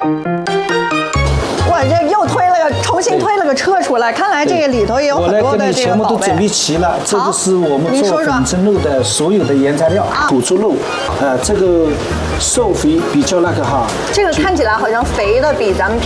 我这又重新推了个车出来，看来这个里头也有很多的这个宝贝。 我来给你全部都准备齐了，这个是我们做粉蒸肉的所有的原材料，土猪肉，这个瘦肥比较那个哈。 这个看起来好像肥的比咱们